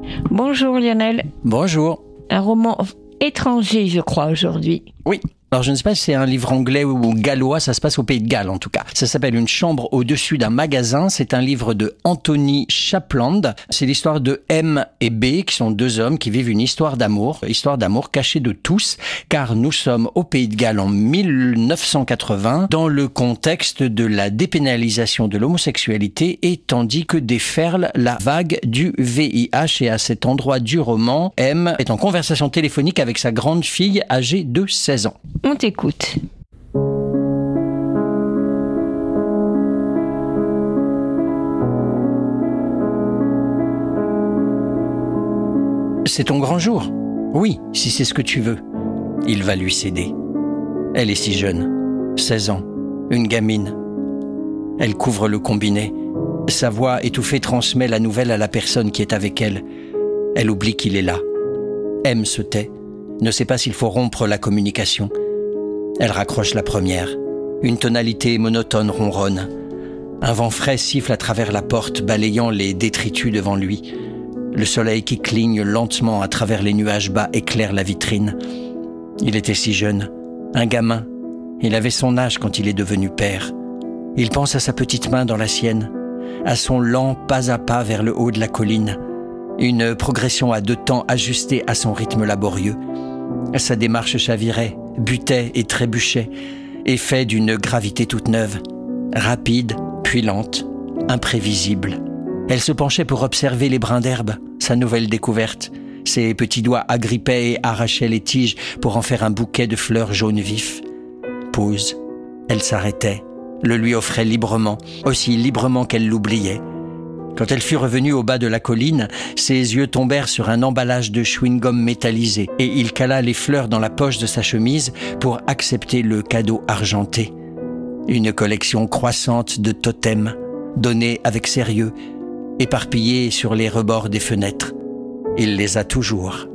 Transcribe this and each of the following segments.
Bonjour Lionel. Bonjour. Un roman étranger, je crois, aujourd'hui. Oui. Alors je ne sais pas si c'est un livre anglais ou gallois, ça se passe au Pays de Galles en tout cas. Ça s'appelle Une chambre au-dessus d'un magasin, c'est un livre de Anthony Shapland. C'est l'histoire de M et B, qui sont deux hommes qui vivent une histoire d'amour cachée de tous, car nous sommes au Pays de Galles en 1980, dans le contexte de la dépénalisation de l'homosexualité et tandis que déferle la vague du VIH. Et à cet endroit du roman, M est en conversation téléphonique avec sa grande fille âgée de 16 ans. On t'écoute. C'est ton grand jour. Oui, si c'est ce que tu veux. Il va lui céder. Elle est si jeune, 16 ans, une gamine. Elle couvre le combiné. Sa voix étouffée transmet la nouvelle à la personne qui est avec elle. Elle oublie qu'il est là. M se tait, ne sait pas s'il faut rompre la communication. Elle raccroche la première. Une tonalité monotone ronronne. Un vent frais siffle à travers la porte, balayant les détritus devant lui. Le soleil qui cligne lentement à travers les nuages bas éclaire la vitrine. Il était si jeune, un gamin. Il avait son âge quand il est devenu père. Il pense à sa petite main dans la sienne, à son lent pas à pas vers le haut de la colline. Une progression à deux temps ajustée à son rythme laborieux. Sa démarche chavirait, butait et trébuchait, effet d'une gravité toute neuve, rapide, puis lente, imprévisible. Elle se penchait pour observer les brins d'herbe, sa nouvelle découverte. Ses petits doigts agrippaient et arrachaient les tiges pour en faire un bouquet de fleurs jaunes vifs. Pause. Elle s'arrêtait, le lui offrait librement, aussi librement qu'elle l'oubliait. Quand elle fut revenue au bas de la colline, ses yeux tombèrent sur un emballage de chewing-gum métallisé et il cala les fleurs dans la poche de sa chemise pour accepter le cadeau argenté. Une collection croissante de totems, donnés avec sérieux, éparpillés sur les rebords des fenêtres. Il les a toujours.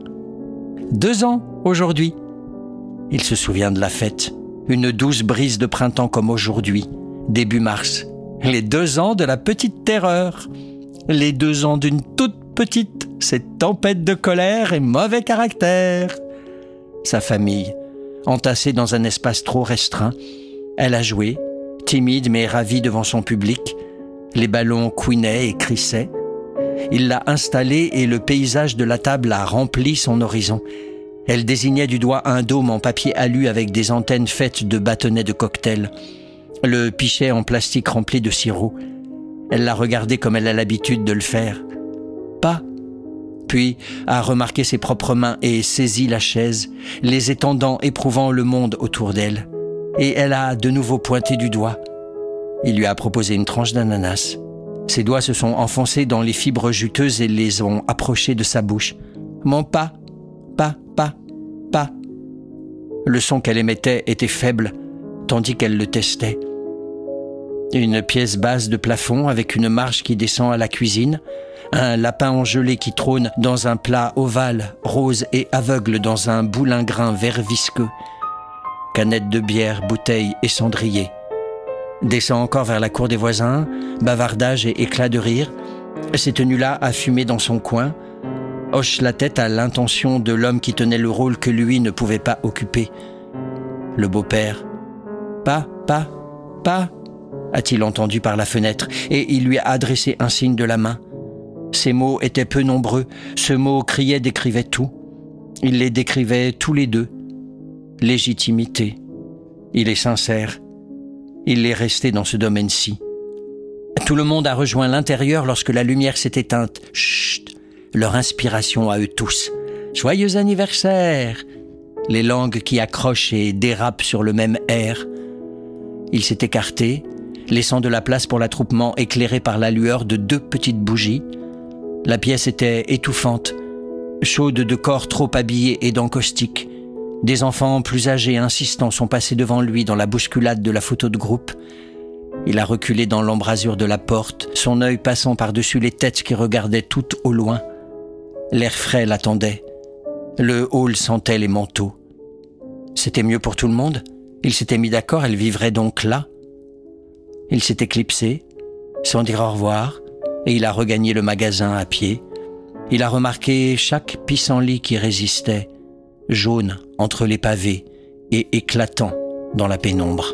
2 ans aujourd'hui. Il se souvient de la fête. Une douce brise de printemps comme aujourd'hui, début mars. Les 2 ans de la petite terreur. Les 2 ans d'une toute petite, cette tempête de colère et mauvais caractère. Sa famille, entassée dans un espace trop restreint. Elle a joué, timide mais ravie devant son public. Les ballons couinaient et crissaient. Il l'a installée et le paysage de la table a rempli son horizon. Elle désignait du doigt un dôme en papier alu avec des antennes faites de bâtonnets de cocktail. Le pichet en plastique rempli de sirop. Elle l'a regardé comme elle a l'habitude de le faire. Pas. Puis a remarqué ses propres mains et saisi la chaise, les étendant, éprouvant le monde autour d'elle. Et elle a de nouveau pointé du doigt. Il lui a proposé une tranche d'ananas. Ses doigts se sont enfoncés dans les fibres juteuses et les ont approchés de sa bouche. Mon pas, pas, pas, pas. Le son qu'elle émettait était faible, tandis qu'elle le testait. Une pièce basse de plafond avec une marche qui descend à la cuisine, un lapin engelé qui trône dans un plat ovale, rose et aveugle dans un boulingrin vert visqueux. Canette de bière, bouteille et cendrier. Descend encore vers la cour des voisins, bavardage et éclat de rire. S'est tenu là à fumer dans son coin, hoche la tête à l'intention de l'homme qui tenait le rôle que lui ne pouvait pas occuper. Le beau-père. Pas, a-t-il entendu par la fenêtre, et il lui a adressé un signe de la main. Ces mots étaient peu nombreux, ce mot criait décrivait tout. Il les décrivait tous les deux. Légitimité. Il est sincère. Il est resté dans ce domaine-ci. Tout le monde a rejoint l'intérieur lorsque la lumière s'est éteinte. Chut, leur inspiration à eux tous. Joyeux anniversaire! Les langues qui accrochent et dérapent sur le même air. Il s'est écarté, laissant de la place pour l'attroupement éclairé par la lueur de 2 petites bougies. La pièce était étouffante, chaude de corps trop habillés et d'encaustique. Des enfants plus âgés et insistants sont passés devant lui dans la bousculade de la photo de groupe. Il a reculé dans l'embrasure de la porte, son œil passant par-dessus les têtes qui regardaient toutes au loin. L'air frais l'attendait. Le hall sentait les manteaux. C'était mieux pour tout le monde. Il s'était mis d'accord, elle vivrait donc là. Il s'est éclipsé, sans dire au revoir, et il a regagné le magasin à pied. Il a remarqué chaque pissenlit qui résistait, jaune entre les pavés et éclatant dans la pénombre.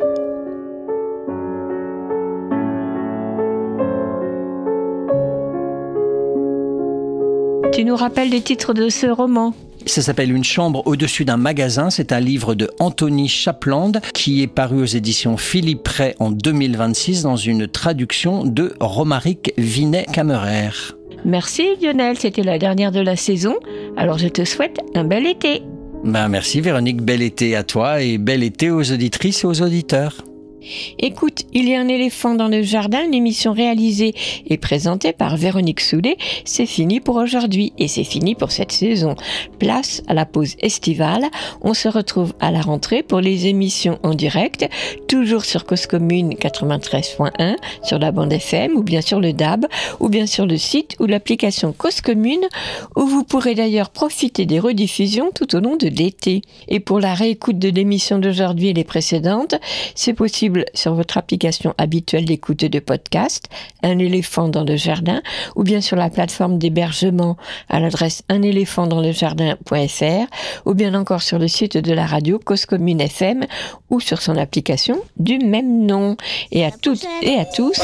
Tu nous rappelles les titres de ce roman ? Ça s'appelle Une chambre au-dessus d'un magasin. C'est un livre de Anthony Chapland qui est paru aux éditions Philippe Ray en 2026 dans une traduction de Romaric Vinet-Camerer. Merci Lionel, c'était la dernière de la saison. Alors je te souhaite un bel été. Merci Véronique, bel été à toi et bel été aux auditrices et aux auditeurs. Écoute, il y a un éléphant dans le jardin, une émission réalisée et présentée par Véronique Soulet. C'est fini pour aujourd'hui et c'est fini pour cette saison. Place à la pause estivale. On se retrouve à la rentrée pour les émissions en direct, toujours sur Cause Commune 93.1, sur la bande FM ou bien sur le DAB, ou bien sur le site ou l'application Cause Commune, où vous pourrez d'ailleurs profiter des rediffusions tout au long de l'été. Et pour la réécoute de l'émission d'aujourd'hui et les précédentes, c'est possible sur votre application habituelle d'écoute de podcast, Un éléphant dans le jardin, ou bien sur la plateforme d'hébergement à l'adresse unéléphantsdanslejardin.fr, ou bien encore sur le site de la radio Cause Commune FM, ou sur son application du même nom. Et à toutes et à tous,